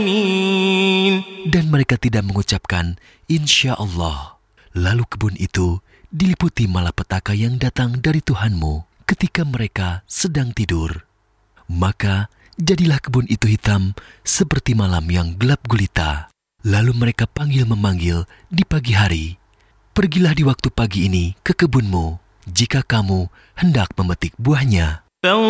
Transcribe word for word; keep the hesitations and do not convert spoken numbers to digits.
Dan mereka tidak mengucapkan insya Allah. Lalu kebun itu diliputi malapetaka yang datang dari Tuhanmu ketika mereka sedang tidur. Maka jadilah kebun itu hitam seperti malam yang gelap gulita. Lalu mereka panggil-memanggil di pagi hari. Pergilah di waktu pagi ini ke kebunmu jika kamu hendak memetik buahnya.